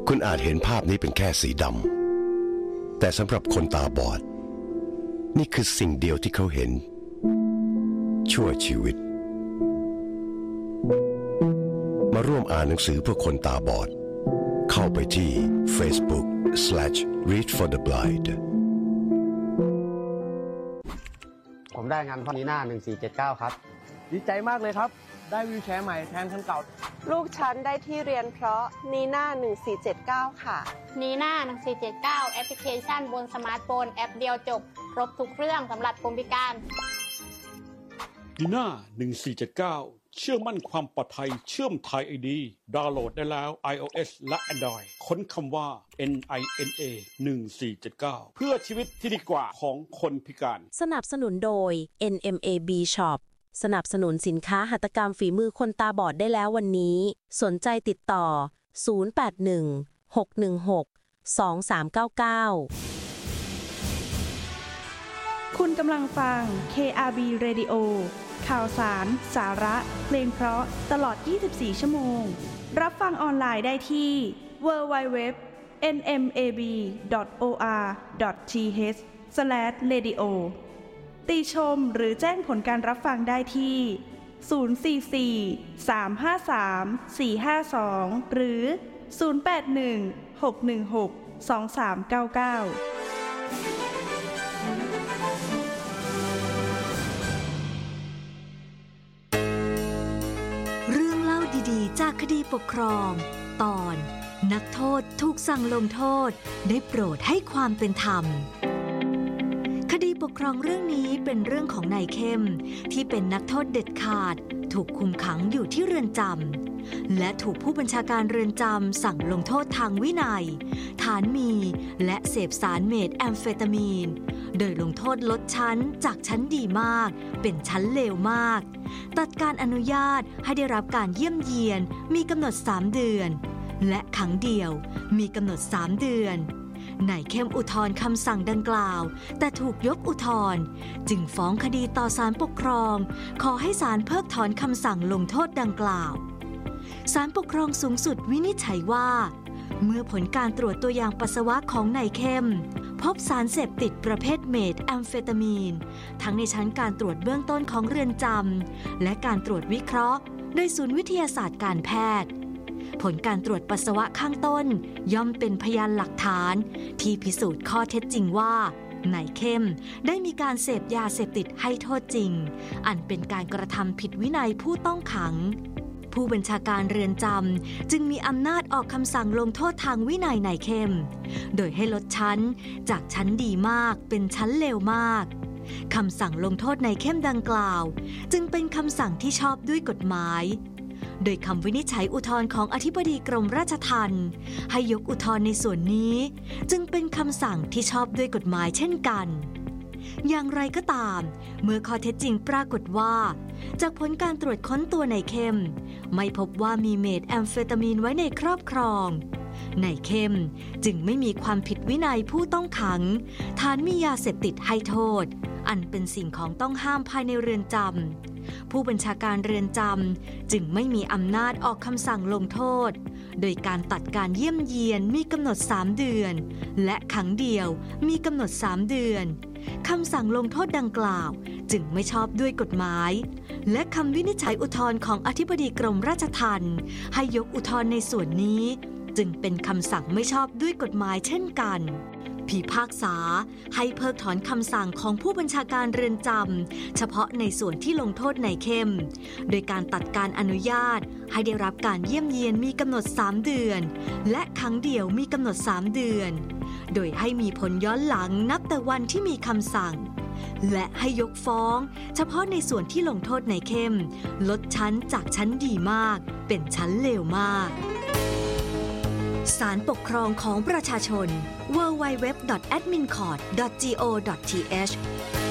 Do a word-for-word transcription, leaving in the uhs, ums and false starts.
คุณอาจเห็นภาพนี้เป็นแค่สีดำแต่สำหรับคนตาบอดนี่คือสิ่งเดียวที่เขาเห็นชั่วชีวิตมาร่วมอ่านหนังสือเพื่อคนตาบอดเข้าไปที่ Facebook slash read for the blind ผมได้งานพ่อนีน่าหนึ่งสี่เจ็ดเก้าครับดีใจมากเลยครับได้วีลแชร์ใหม่แทนคันเก่าลูกฉันได้ที่เรียนเพราะนีน่าหนึ่งสี่เจ็ดเก้าค่ะนีน่าหนึ่งสี่เจ็ดเก้าแอปพลิเคชันบนสมาร์ทโฟนแอปเดียวจบครบทุกเรื่องสำหรับคนพิการนีน่าหนึ่งสี่เจ็ดเก้าเชื่อมั่นความปลอดภัยเชื่อมไทย ไอ ดี ดาวน์โหลดได้แล้ว iOS และ Android ค้นคำว่า เอ็น ไอ เอ็น เอ หนึ่งสี่เจ็ดเก้า เพื่อชีวิตที่ดีกว่าของคนพิการสนับสนุนโดย เอ็น เอ็ม เอ บี Shop สนับสนุนสินค้าหัตถกรรมฝีมือคนตาบอดได้แล้ววันนี้สนใจติดต่อศูนย์ แปด หนึ่ง หก หนึ่ง หก สอง สาม เก้า เก้าคุณกำลังฟัง เค อาร์ บี Radio ข่าวสาร สาระ เพลงเพราะตลอดยี่สิบสี่ชั่วโมงรับฟังออนไลน์ได้ที่ ดับเบิลยู ดับเบิลยู ดับเบิลยู ดอท เอ็น เอ็ม เอ บี ดอท โอ อาร์ ดอท ที เอช สแลช เรดิโอ ติชมหรือแจ้งผลการรับฟังได้ที่ ศูนย์ สี่ สี่ สาม ห้า สาม สี่ ห้า สอง หรือ ศูนย์ แปด หนึ่ง หก หนึ่ง หก สอง สาม เก้า เก้าดีจากคดีปกครองตอนนักโทษถูกสั่งลงโทษได้โปรดให้ความเป็นธรรมคดีปกครองเรื่องนี้เป็นเรื่องของนายเข้มที่เป็นนักโทษเด็ดขาดถูกคุมขังอยู่ที่เรือนจำและถูกผู้บัญชาการเรือนจำสั่งลงโทษทางวินัยฐานมีและเสพสารเมทแอมเฟตามีนโดยลงโทษลดชั้นจากชั้นดีมากเป็นชั้นเลวมากตัดการอนุญาตให้ได้รับการเยี่ยมเยียนมีกำหนดสามเดือนและขังเดี่ยวมีกำหนดสามเดือนนายเข้มอุทธรณ์คำสั่งดังกล่าวแต่ถูกยกอุทธรณ์จึงฟ้องคดีต่อศาลปกครองขอให้ศาลเพิกถอนคำสั่งลงโทษดังกล่าวศาลปกครองสูงสุดวินิจฉัยว่าเมื่อผลการตรวจตัวอย่างปัสสาวะของนายเข้มพบสารเสพติดประเภทเมทแอมเฟตามีนทั้งในชั้นการตรวจเบื้องต้นของเรือนจำและการตรวจวิเคราะห์โดยศูนย์วิทยาศาสตร์การแพทย์ผลการตรวจปัสสาวะข้างต้นย่อมเป็นพยานหลักฐานที่พิสูจน์ข้อเท็จจริงว่านายเข้มได้มีการเสพยาเสพติดให้โทษจริงอันเป็นการกระทำผิดวินัยผู้ต้องขังผู้บัญชาการเรือนจำจึงมีอำนาจออกคำสั่งลงโทษทางวินัยนายเข้มโดยให้ลดชั้นจากชั้นดีมากเป็นชั้นเลวมากคำสั่งลงโทษนายเข้มดังกล่าวจึงเป็นคำสั่งที่ชอบด้วยกฎหมายโดยคำวินิจฉัยอุทธรณ์ของอธิบดีกรมราชทัณฑ์ให้ยกอุทธรณ์ในส่วนนี้จึงเป็นคำสั่งที่ชอบด้วยกฎหมายเช่นกันอย่างไรก็ตามเมื่อข้อเท็จจริงปรากฏว่าจากผลการตรวจค้นตัวนายเข้มไม่พบว่ามีเมทแอมเฟตามีนไว้ในครอบครองนายเข้มจึงไม่มีความผิดวินัยผู้ต้องขังฐานมียาเสพติดให้โทษอันเป็นสิ่งของต้องห้ามภายในเรือนจำผู้บัญชาการเรือนจำจึงไม่มีอำนาจออกคำสั่งลงโทษโดยการตัดการเยี่ยมเยียนมีกำหนดสามเดือนและขังเดี่ยวมีกำหนดสามเดือนคำสั่งลงโทษดังกล่าวจึงไม่ชอบด้วยกฎหมายและคำวินิจฉัยอุทธรณ์ของอธิบดีกรมราชทัณฑ์ให้ยกอุทธรณ์ในส่วนนี้จึงเป็นคำสั่งไม่ชอบด้วยกฎหมายเช่นกันพิพากษาให้เพิกถอนคำสั่งของผู้บัญชาการเรือนจำเฉพาะในส่วนที่ลงโทษนายเข้มโดยการตัดการอนุญาตให้ได้รับการเยี่ยมเยียนมีกำหนดสามเดือนและขังเดี่ยวมีกำหนดสามเดือนโดยให้มีผลย้อนหลังนับแต่วันที่มีคำสั่งและให้ยกฟ้องเฉพาะในส่วนที่ลงโทษนายเข้มลดชั้นจากชั้นดีมากเป็นชั้นเลวมากศาลปกครองของประชาชน ดับเบิลยู ดับเบิลยู ดับเบิลยู ดอท แอดมินคอร์ท ดอท จี โอ ดอท ที เอช